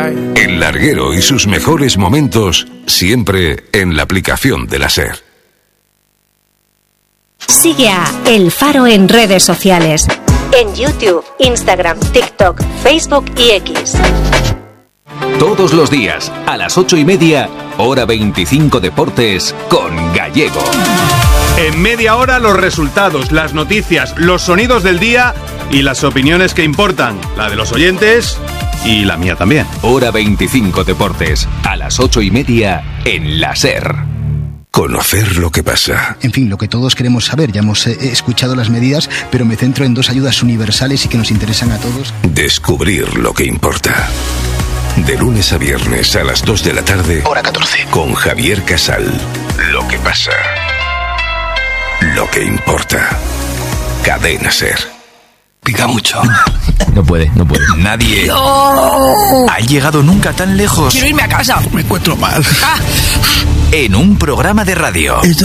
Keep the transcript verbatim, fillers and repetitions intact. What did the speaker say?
El larguero y sus mejores momentos siempre en la aplicación de la SER. Sigue a El Faro en redes sociales. En YouTube, Instagram, TikTok, Facebook y X. Todos los días, a las ocho y media, hora veinticinco Deportes, con Gallego. En media hora los resultados, las noticias, los sonidos del día y las opiniones que importan. La de los oyentes y la mía también. Hora veinticinco Deportes, a las ocho y media, en la SER. Conocer lo que pasa. En fin, lo que todos queremos saber. Ya hemos eh, escuchado las medidas, pero me centro en dos ayudas universales y que nos interesan a todos. Descubrir lo que importa. De lunes a viernes a las dos de la tarde. Hora catorce. Con Javier Casal. Lo que pasa. Lo que importa. Cadena SER. Pica mucho. No puede, no puede. Nadie ¡No! ha llegado nunca tan lejos. Quiero irme a casa. Me encuentro mal. Ah. En un programa de radio. Esto